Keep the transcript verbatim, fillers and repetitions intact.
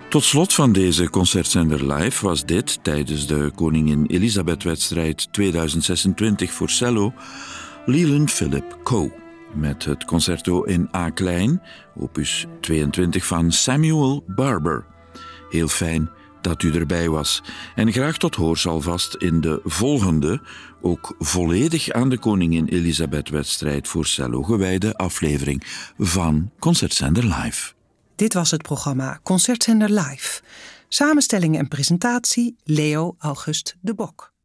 Tot slot van deze Concertzender Live was dit, tijdens de Koningin Elisabeth-wedstrijd tweeduizend zesentwintig voor cello, Leland Philip Coe met het concerto in A-klein, opus tweeëntwintig van Samuel Barber. Heel fijn dat u erbij was. En graag tot hoors alvast in de volgende, ook volledig aan de Koningin Elisabeth-wedstrijd voor cello gewijde aflevering van Concertzender Live. Dit was het programma Concertzender Live. Samenstelling en presentatie Leo August de Bok.